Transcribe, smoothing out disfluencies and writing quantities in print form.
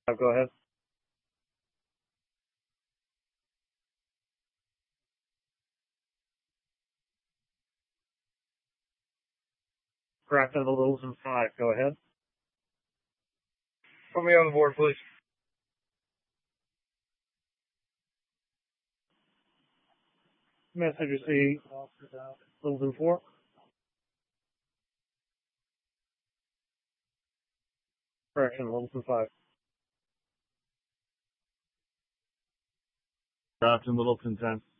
Go ahead. Grafton Littleton 5. Go ahead. Put me on the board, please. Message received. Littleton 4. Correction, Littleton 5. Grafton Littleton 10.